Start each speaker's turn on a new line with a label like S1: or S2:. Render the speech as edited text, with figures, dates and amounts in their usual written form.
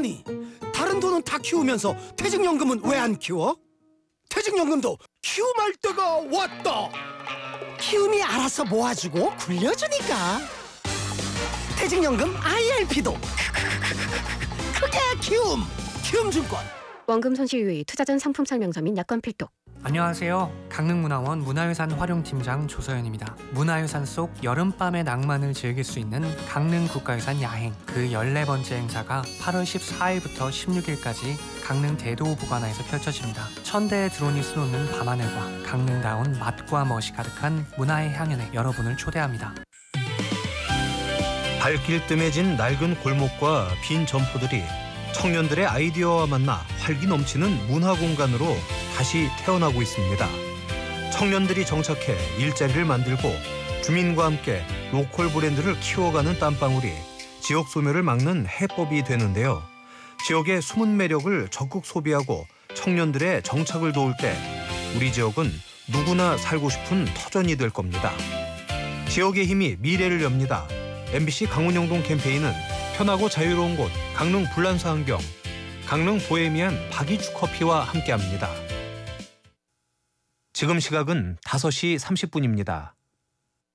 S1: 아니, 다른 돈은 다 키우면서 퇴직연금은 왜 안 키워? 퇴직연금도 키움할 때가 왔다. 키움이 알아서 모아주고 굴려주니까. 퇴직연금 IRP도 크게 키움증권.
S2: 원금 손실 유의, 투자 전 상품 설명서 및 약관 필독.
S3: 안녕하세요. 강릉문화원 문화유산 활용팀장 조서연입니다. 문화유산 속 여름밤의 낭만을 즐길 수 있는 강릉 국가유산 야행, 그 14번째 행사가 8월 14일부터 16일까지 강릉 대도보관하에서 펼쳐집니다. 1000대의 드론이 수놓는 밤하늘과 강릉다운 맛과 멋이 가득한 문화의 향연에 여러분을 초대합니다.
S4: 발길 뜸해진 낡은 골목과 빈 점포들이 청년들의 아이디어와 만나 활기 넘치는 문화공간으로 다시 태어나고 있습니다. 청년들이 정착해 일자리를 만들고 주민과 함께 로컬 브랜드를 키워가는 땀방울이 지역 소멸을 막는 해법이 되는데요. 지역의 숨은 매력을 적극 소비하고 청년들의 정착을 도울 때 우리 지역은 누구나 살고 싶은 터전이 될 겁니다. 지역의 힘이 미래를 엽니다. MBC 강원영동 캠페인은 편하고 자유로운 곳 강릉 불란서 환경, 강릉 보헤미안 박이주 커피와 함께합니다. 지금 시각은 5시 30분입니다.